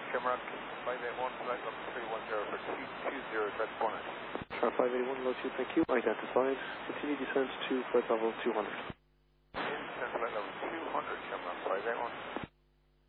Shamrock 581, flight level 310 for 220, that's 400. Sharp 581, low 2, thank you. Identified. Continue descent to flight level 200. Descent flight level 200, Shamrock 581.